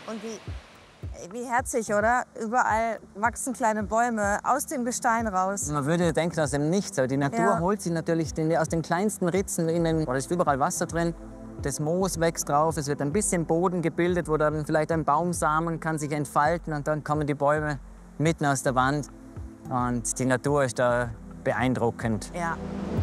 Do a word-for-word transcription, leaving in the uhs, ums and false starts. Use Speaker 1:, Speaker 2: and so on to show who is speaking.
Speaker 1: Und wie, wie herzig, oder? Überall wachsen kleine Bäume aus dem Gestein raus.
Speaker 2: Man würde denken, aus dem Nichts. Aber die Natur
Speaker 1: Ja.
Speaker 2: holt sich natürlich den, aus den kleinsten Ritzen. In den, da ist überall Wasser drin. Das Moos wächst drauf. Es wird ein bisschen Boden gebildet, wo dann vielleicht ein Baumsamen kann sich entfalten. Und dann kommen die Bäume mitten aus der Wand. Und die Natur ist da beeindruckend.
Speaker 1: Ja.